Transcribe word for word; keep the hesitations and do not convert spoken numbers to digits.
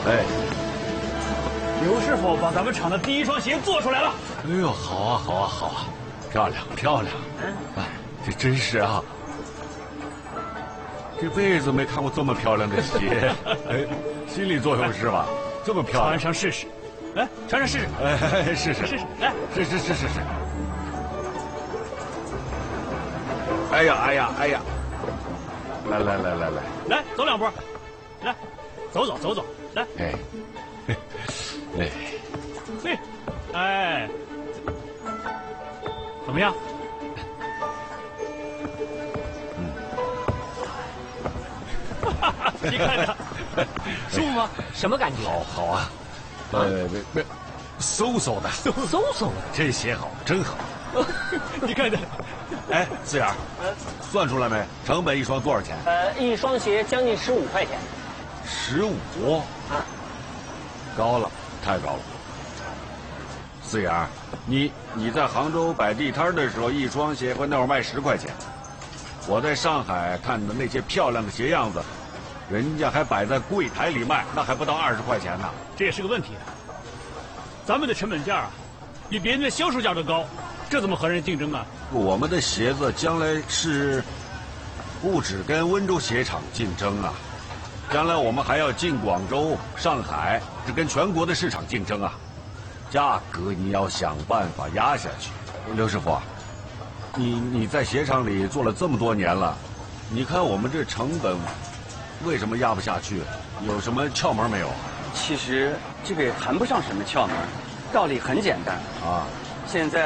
哎， 刘师傅把咱们厂的第一双鞋做出来了。 哎呦，好啊，好啊，好啊，漂亮漂亮！哎，这真是啊，这辈子没看过这么漂亮的鞋。哎，心理作用是吧？这么漂亮， 穿上试试。来，穿上试试。 哎，试试试试，来， 试试试试试。哎呀哎呀哎呀！来来来来来， 来走两步，来，走走走走，来。 哎，哎， 嘿，哎，怎么样？ 嗯， 你看看，舒服吗？ 什么感觉？ 好好啊，呃，没没，嗖嗖的， 嗖嗖的， 这鞋好，真好。 你看看， 哎，四眼，算出来没？成本一双多少钱？ 呃，一双鞋将近十五块钱。 十五啊，高了，太高了。四眼，你你在杭州摆地摊的时候，一双鞋会那会儿卖十块钱。我在上海看的那些漂亮的鞋样子，人家还摆在柜台里卖，那还不到二十块钱呢。 这也是个问题。咱们的成本价啊，比别人的销售价都高，这怎么和人竞争啊？ 我们的鞋子将来是不只跟温州鞋厂竞争啊，将来我们还要进广州、上海，是跟全国的市场竞争啊。价格你要想办法压下去。刘师傅啊，你你在鞋厂里做了这么多年了，你看我们这成本为什么压不下去？有什么窍门没有？ 其实这个也谈不上什么窍门，道理很简单啊。 现在